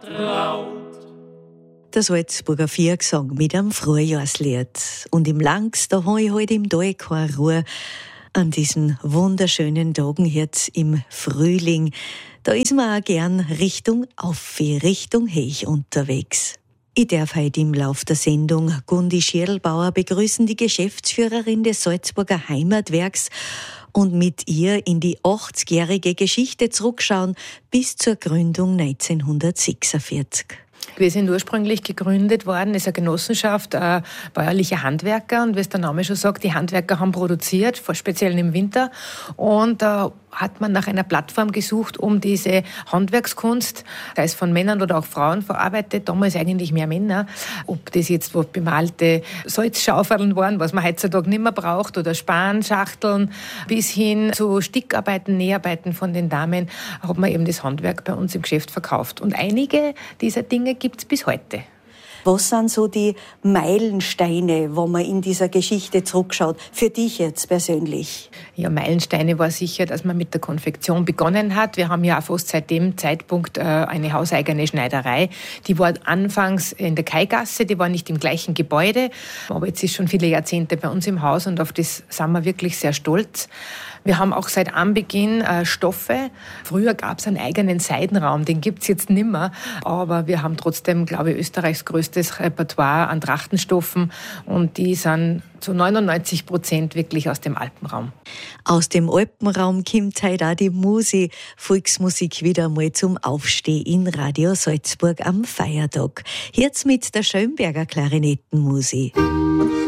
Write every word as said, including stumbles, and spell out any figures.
traut. Der Salzburger Viergesang mit einem Frühjahrslied. Und im Langs, da habe ich heute im Tal keine Ruhe. An diesen wunderschönen Tagen jetzt im Frühling, da ist man auch gern Richtung Aufi, Richtung Hech unterwegs. Ich darf heute im Lauf der Sendung Gundi Schirlbauer begrüßen, die Geschäftsführerin des Salzburger Heimatwerks, und mit ihr in die achtzigjährige Geschichte zurückschauen bis zur Gründung neunzehnhundertsechsundvierzig. Wir sind ursprünglich gegründet worden, es ist eine Genossenschaft äh, bäuerlicher Handwerker, und wie es der Name schon sagt, die Handwerker haben produziert, speziell im Winter, und da äh, hat man nach einer Plattform gesucht, um diese Handwerkskunst, sei es von Männern oder auch Frauen verarbeitet, damals eigentlich mehr Männer, ob das jetzt wo bemalte Salzschaufeln waren, was man heutzutage nicht mehr braucht, oder Spanschachteln, bis hin zu Stickarbeiten, Näharbeiten von den Damen, hat man eben das Handwerk bei uns im Geschäft verkauft. Und einige dieser Dinge gibt es bis heute. Was sind so die Meilensteine, wo man in dieser Geschichte zurückschaut, für dich jetzt persönlich? Ja, Meilensteine war sicher, dass man mit der Konfektion begonnen hat. Wir haben ja auch fast seit dem Zeitpunkt äh, eine hauseigene Schneiderei. Die war anfangs in der Kaigasse, die war nicht im gleichen Gebäude, aber jetzt ist schon viele Jahrzehnte bei uns im Haus, und auf das sind wir wirklich sehr stolz. Wir haben auch seit Anbeginn äh, Stoffe. Früher gab es einen eigenen Seidenraum, den gibt's jetzt nimmer, aber wir haben trotzdem, glaube ich, Österreichs größtes Repertoire an Trachtenstoffen, und die sind zu neunundneunzig Prozent wirklich aus dem Alpenraum. Aus dem Alpenraum kommt heute auch die Musi, Volksmusik wieder einmal zum Aufstehen in Radio Salzburg am Feiertag. Jetzt mit der Schönberger Klarinettenmusi.